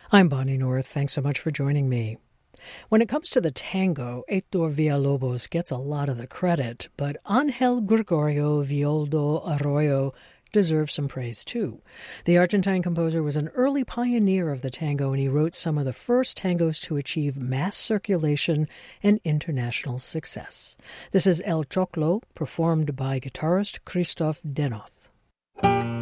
I'm Bonnie North. Thanks so much for joining me. When it comes to the tango, Heitor Villalobos gets a lot of the credit, but Angel Gregorio Villoldo Arroyo deserves some praise too. The Argentine composer was an early pioneer of the tango, and he wrote some of the first tangos to achieve mass circulation and international success. This is El Choclo, performed by guitarist Christoph Denoth.